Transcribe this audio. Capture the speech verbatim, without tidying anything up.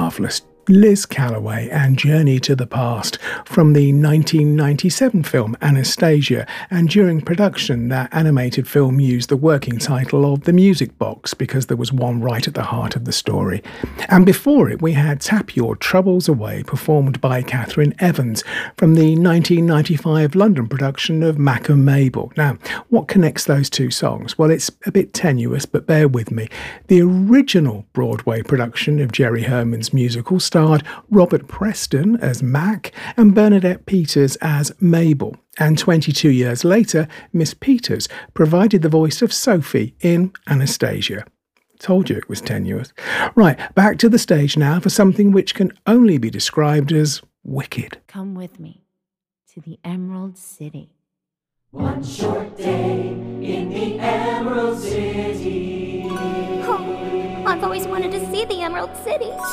marvellous. Liz Callaway and Journey to the Past from the nineteen ninety-seven film Anastasia, and during production that animated film used the working title of The Music Box because there was one right at the heart of the story. And before it we had Tap Your Troubles Away, performed by Catherine Evans from the nineteen ninety-five London production of Mac and Mabel. Now, what connects those two songs? Well, it's a bit tenuous, but bear with me. The original Broadway production of Jerry Herman's musical starred Robert Preston as Mac and Bernadette Peters as Mabel. And twenty-two years later, Miss Peters provided the voice of Sophie in Anastasia. Told you it was tenuous. Right, back to the stage now for something which can only be described as wicked. Come with me to the Emerald City. One short day in the Emerald City. Oh, I've always wanted to see the Emerald City.